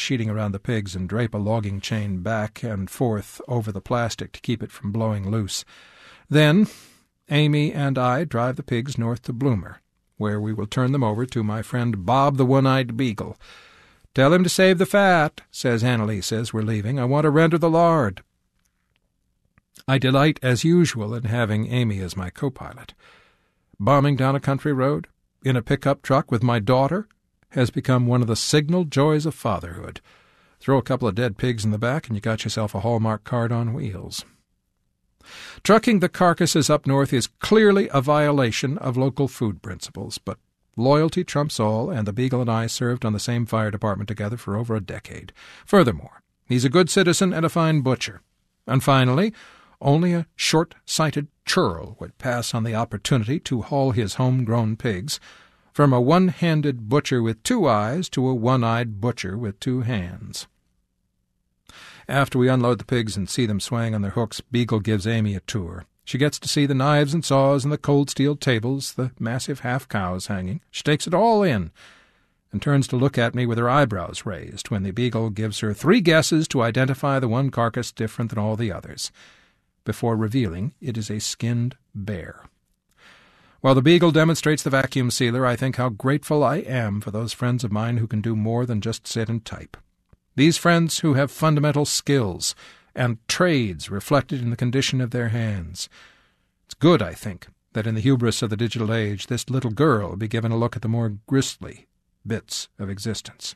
sheeting around the pigs and drape a logging chain back and forth over the plastic to keep it from blowing loose. Then Amy and I drive the pigs north to Bloomer, where we will turn them over to my friend Bob the One-Eyed Beagle. "Tell him to save the fat," says Annalise as we're leaving. "I want to render the lard." I delight, as usual, in having Amy as my co-pilot. Bombing down a country road, in a pickup truck with my daughter, has become one of the signal joys of fatherhood. Throw a couple of dead pigs in the back and you got yourself a Hallmark card on wheels. Trucking the carcasses up north is clearly a violation of local food principles, but loyalty trumps all, and the Beagle and I served on the same fire department together for over a decade. Furthermore, he's a good citizen and a fine butcher. And finally, only a short-sighted churl would pass on the opportunity to haul his home-grown pigs from a one-handed butcher with 2 eyes to a one-eyed butcher with 2 hands. After we unload the pigs and see them swaying on their hooks, Beagle gives Amy a tour. She gets to see the knives and saws and the cold steel tables, the massive half-cows hanging. She takes it all in and turns to look at me with her eyebrows raised when the Beagle gives her 3 guesses to identify the one carcass different than all the others, before revealing it is a skinned bear. While the Beagle demonstrates the vacuum sealer, I think how grateful I am for those friends of mine who can do more than just sit and type. These friends who have fundamental skills and trades reflected in the condition of their hands. It's good, I think, that in the hubris of the digital age this little girl be given a look at the more grisly bits of existence.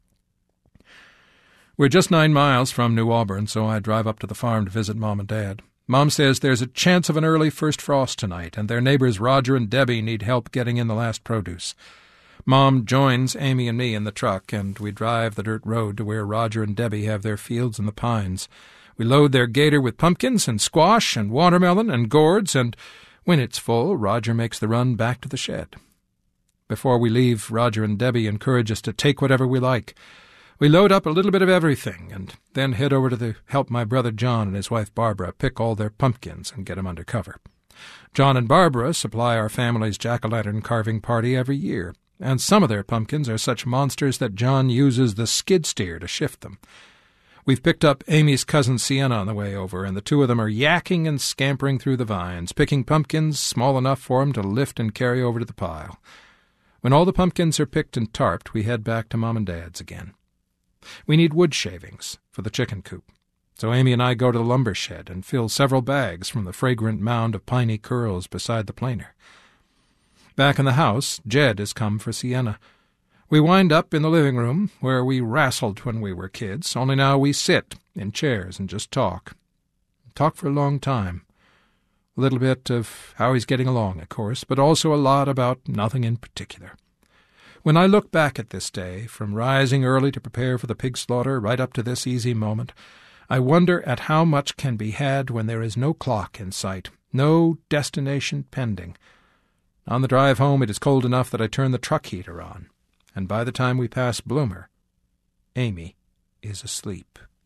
We're just 9 miles from New Auburn, so I drive up to the farm to visit Mom and Dad. Mom says there's a chance of an early first frost tonight, and their neighbors Roger and Debbie need help getting in the last produce. Mom joins Amy and me in the truck, and we drive the dirt road to where Roger and Debbie have their fields in the pines. We load their gator with pumpkins and squash and watermelon and gourds, and when it's full, Roger makes the run back to the shed. Before we leave, Roger and Debbie encourage us to take whatever we like. We load up a little bit of everything, and then head over to help my brother John and his wife Barbara pick all their pumpkins and get them under cover. John and Barbara supply our family's jack-o'-lantern carving party every year, and some of their pumpkins are such monsters that John uses the skid steer to shift them. We've picked up Amy's cousin Sienna on the way over, and the 2 of them are yakking and scampering through the vines, picking pumpkins small enough for them to lift and carry over to the pile. When all the pumpkins are picked and tarped, we head back to Mom and Dad's again. We need wood shavings for the chicken coop, so Amy and I go to the lumber shed and fill several bags from the fragrant mound of piney curls beside the planer. Back in the house, Jed has come for Sienna. We wind up in the living room, where we wrastled when we were kids, only now we sit in chairs and just talk. Talk for a long time. A little bit of how he's getting along, of course, but also a lot about nothing in particular. When I look back at this day, from rising early to prepare for the pig slaughter right up to this easy moment, I wonder at how much can be had when there is no clock in sight, no destination pending. On the drive home it is cold enough that I turn the truck heater on, and by the time we pass Bloomer, Amy is asleep.